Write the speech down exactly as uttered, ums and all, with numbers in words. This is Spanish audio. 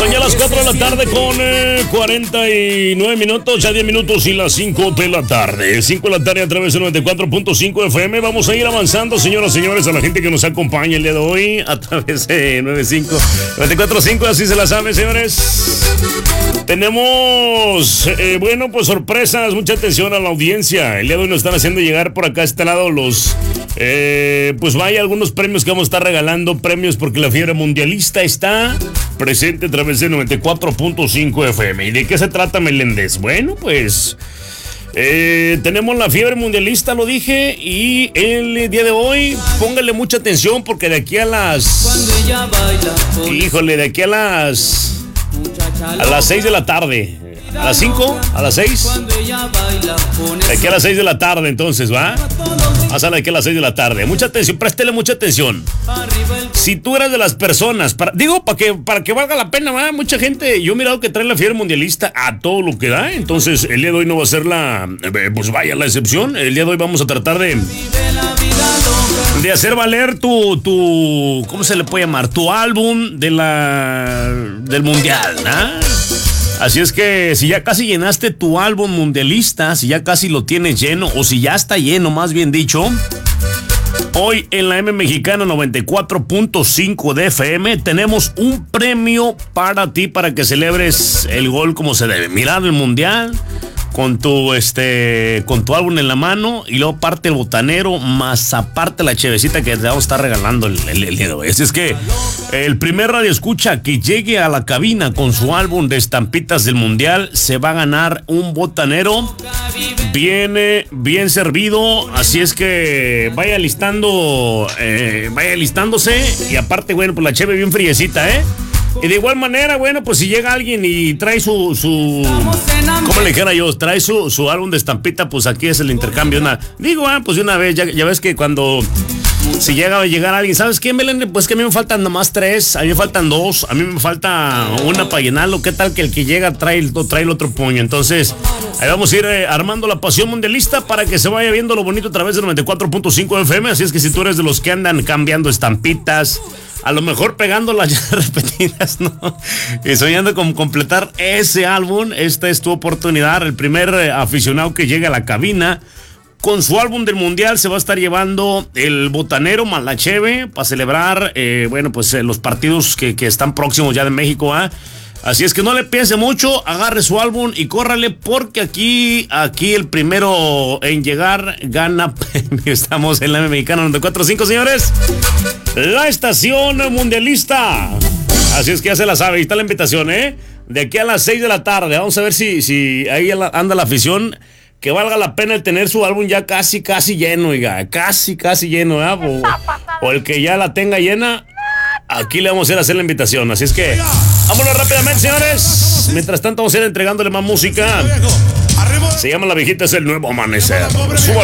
Son ya las cuatro de la tarde con eh, cuarenta y nueve minutos, ya diez minutos y las cinco de la tarde. cinco de la tarde a través de noventa y cuatro punto cinco F M. Vamos a ir avanzando, señoras y señores, a la gente que nos acompaña el día de hoy a través de noventa y cinco, noventa y cuatro punto cinco, así se la sabe, señores. Tenemos, eh, bueno, pues sorpresas, mucha atención a la audiencia. El día de hoy nos están haciendo llegar por acá a este lado los, eh, pues vaya, algunos premios que vamos a estar regalando, premios porque la fiebre mundialista está presente a través de noventa y cuatro punto cinco F M. ¿Y de qué se trata, Meléndez? Bueno, pues eh, tenemos la fiebre mundialista, lo dije, y el día de hoy póngale mucha atención porque de aquí a las, híjole, de aquí a las a las seis de la tarde, a las cinco, a las seis, de aquí a las seis de la tarde, entonces, ¿va? Hasta de aquí a las seis de la tarde. Mucha atención, préstele mucha atención. Si tú eres de las personas, para, digo, para que, para que valga la pena, ¿va? Mucha gente, yo he mirado que trae la fiebre mundialista a todo lo que da, entonces el día de hoy no va a ser la, pues vaya, la excepción. El día de hoy vamos a tratar de de hacer valer tu, tu, ¿cómo se le puede llamar? Tu álbum de la, del mundial, ¿no? Así es que si ya casi llenaste tu álbum mundialista, si ya casi lo tienes lleno, o si ya está lleno, más bien dicho, hoy en la M Mexicana noventa y cuatro punto cinco de F M tenemos un premio para ti, para que celebres el gol como se debe. Mirar el mundial con tu este con tu álbum en la mano y luego parte el botanero, más aparte la chevecita que te vamos a estar regalando el, el, el día de hoy. Así es que el primer radioescucha que llegue a la cabina con su álbum de estampitas del mundial se va a ganar un botanero viene bien servido. Así es que vaya listando eh, vaya listándose, y aparte, bueno, pues la cheve bien friecita, eh y de igual manera, bueno, pues si llega alguien y trae su, su ¿cómo le dijera yo? Trae su, su álbum de estampita, pues aquí es el intercambio. Una, digo, ah, pues de una vez, ya, ya ves que cuando si llega a llegar alguien, ¿sabes qué, Belén? Pues que a mí me faltan nomás tres, a mí me faltan dos, a mí me falta una para llenarlo. ¿Qué tal que el que llega trae el, trae el otro puño? Entonces, ahí vamos a ir eh, armando la pasión mundialista para que se vaya viendo lo bonito a través de noventa y cuatro punto cinco F M. Así es que si tú eres de los que andan cambiando estampitas, a lo mejor pegándolas ya repetidas, ¿no? Y soñando con completar ese álbum, esta es tu oportunidad. El primer eh, aficionado que llegue a la cabina con su álbum del mundial se va a estar llevando el botanero más la cheve para celebrar, eh, bueno, pues eh, los partidos que, que están próximos ya de México, ¿ah? ¿eh? Así es que no le piense mucho, agarre su álbum y córrale, porque aquí, aquí el primero en llegar gana premio. Estamos en la M Mexicana noventa y cuatro punto cinco, señores. La estación mundialista. Así es que ya se la sabe, ahí está la invitación, ¿eh? De aquí a las seis de la tarde, vamos a ver si, si ahí anda la afición, que valga la pena el tener su álbum ya casi, casi lleno, oiga, casi, casi lleno, ¿eh? O, o el que ya la tenga llena. Aquí le vamos a ir a hacer la invitación, así es que vámonos rápidamente, señores. Mientras tanto vamos a ir entregándole más música. Se llama La Viejita es el Nuevo Amanecer. Súbalo.